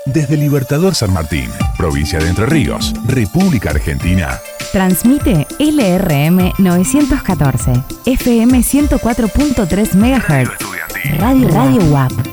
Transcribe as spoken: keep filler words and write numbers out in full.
Desde Libertador San Martín, provincia de Entre Ríos, República Argentina. Transmite L R M novecientos catorce, F M ciento cuatro punto tres megahertz. Radio Radio U A P.